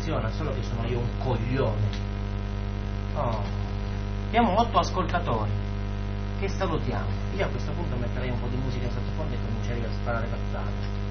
funziona, solo che sono io un coglione. Oh. Abbiamo 8 ascoltatori che salutiamo. Io a questo punto metterei un po' di musica in sottofondo e comincerei a sparare cazzate.